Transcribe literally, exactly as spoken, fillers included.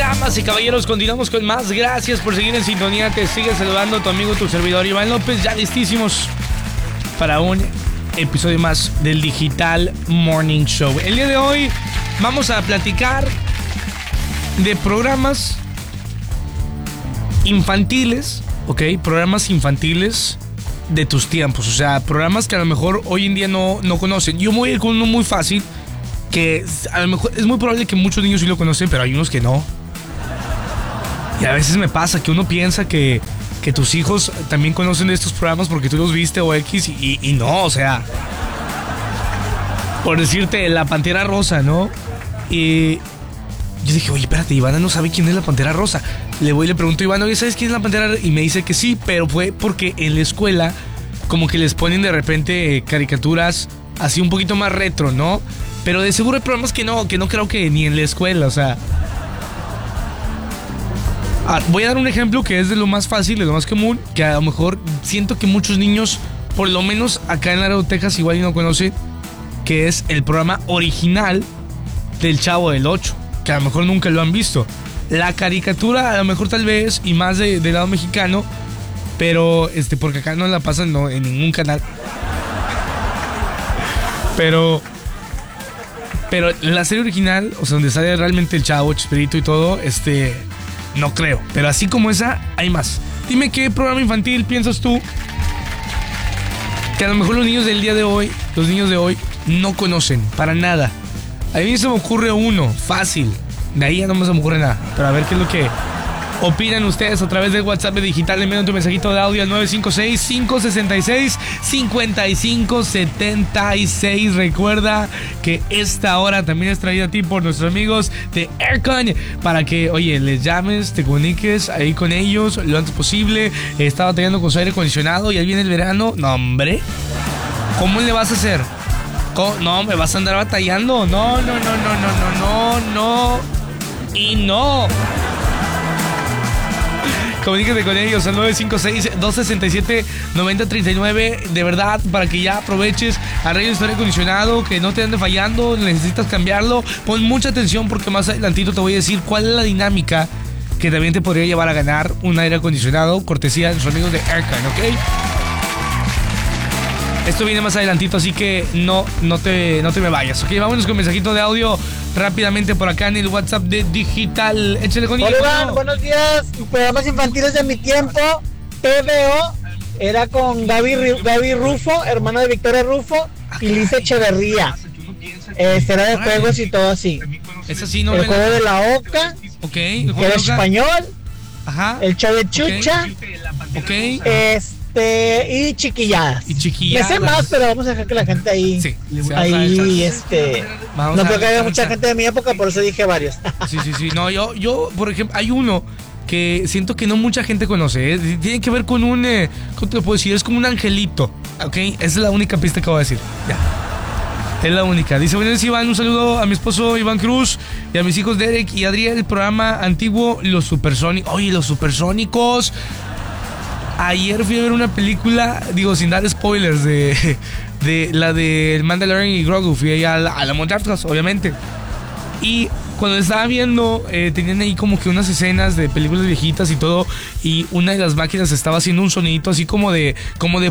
Damas y caballeros, continuamos con más. Gracias por seguir en sintonía. Te sigue saludando tu amigo, tu servidor Iván López. Ya listísimos para un episodio más del Digital Morning Show. El día de hoy vamos a platicar de programas infantiles, ¿ok? Programas infantiles de tus tiempos. O sea, programas que a lo mejor hoy en día no, no conocen. Yo me voy a ir con uno muy fácil, que a lo mejor es muy probable que muchos niños sí lo conocen, pero hay unos que no. Y a veces me pasa que uno piensa que, que tus hijos también conocen de estos programas porque tú los viste o X y, y no, o sea, por decirte, La Pantera Rosa, ¿no? Y yo dije, oye, espérate, Ivana no sabe quién es La Pantera Rosa. Le voy y le pregunto a Ivana, oye, ¿sabes quién es La Pantera Rosa? Y me dice que sí, pero fue porque en la escuela como que les ponen de repente caricaturas así un poquito más retro, ¿no? Pero de seguro hay programas que no, que no creo que ni en la escuela, o sea. Ah, voy a dar un ejemplo que es de lo más fácil, de lo más común, que a lo mejor siento que muchos niños, por lo menos acá en Laredo, Texas, igual y no conocen, que es el programa original del Chavo del Ocho, que a lo mejor nunca lo han visto. La caricatura, a lo mejor tal vez, y más de, del lado mexicano, pero este, porque acá no la pasan no, en ningún canal. Pero... Pero la serie original, o sea, donde sale realmente el Chavo, Chespirito y todo, este, no creo. Pero así como esa, hay más. Dime qué programa infantil piensas tú que a lo mejor los niños del día de hoy, los niños de hoy, no conocen para nada. A mí se me ocurre uno, fácil. De ahí ya no me se me ocurre nada. Pero a ver qué es lo que opinan ustedes a través del WhatsApp de Digital. Envían tu mensajito de audio al nueve cinco seis, cinco seis seis, cinco cinco siete seis. Recuerda que esta hora también es traída a ti por nuestros amigos de Aircon, para que, oye, les llames, te comuniques ahí con ellos lo antes posible. Está batallando con su aire acondicionado y ahí viene el verano. No, hombre, ¿cómo le vas a hacer? ¿Cómo? No, me vas a andar batallando. No, no, no, no, no, no, no, no. Y no. Comuníquete con ellos al nueve cinco seis, dos seis siete, nueve cero tres nueve. De verdad, para que ya aproveches, arregles tu aire acondicionado, que no te ande fallando, necesitas cambiarlo. Pon mucha atención porque más adelantito te voy a decir cuál es la dinámica que también te podría llevar a ganar un aire acondicionado, cortesía de nuestros amigos de Aircon, ¿ok? Esto viene más adelantito, así que no, no, te, no te me vayas. Ok, vámonos con mensajito de audio rápidamente por acá en el WhatsApp de Digital. Échale con ello. Hola, Iván, buenos días. Programas infantiles de mi tiempo. T V O era con Gaby, Gaby Rufo, hermana de Victoria Rufo, y Liz Echeverría. Este era de juegos y todo así. Es así, no. El juego de la Oca. Ok. El juego español. Ajá. El show de Chucha. Ok. Este. Y chiquilladas. Y chiquilladas. Me sé más, pero vamos a dejar que la gente ahí. Sí. Ahí, este. Vamos no creo a, que haya a, mucha a, gente de mi época, por eso dije varios. Sí, sí, sí. No, yo, yo, por ejemplo, hay uno que siento que no mucha gente conoce. ¿eh? Tiene que ver con un. Eh, ¿Cómo te lo puedo decir? Es como un angelito. ¿Ok? Esa es la única pista que voy a decir. Ya. Es la única. Dice, buenos días, Iván. Un saludo a mi esposo Iván Cruz y a mis hijos Derek y Adriel. El programa antiguo Los Supersónicos. Oye, Los Supersónicos. Ayer fui a ver una película, digo, sin dar spoilers, de, de la de Mandalorian y Grogu. Fui ahí a la, a la Montartas, obviamente. Y cuando estaba viendo, eh, tenían ahí como que unas escenas de películas viejitas y todo. Y una de las máquinas estaba haciendo un sonidito así como de, como de